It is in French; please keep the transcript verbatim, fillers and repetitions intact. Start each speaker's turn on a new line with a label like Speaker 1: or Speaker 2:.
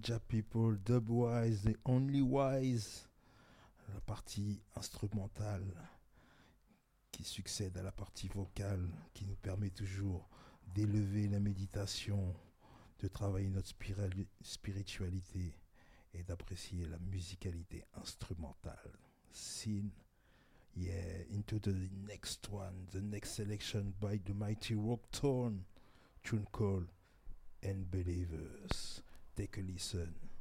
Speaker 1: Ja People, Dubwise, The Only Wise, la partie instrumentale qui succède à la partie vocale, qui nous permet toujours d'élever la méditation, de travailler notre spirali- spiritualité et d'apprécier la musicalité instrumentale. Sin, yeah, into the next one, the next selection by the mighty Rocktorn, tune called Unbelievers. Take a listen.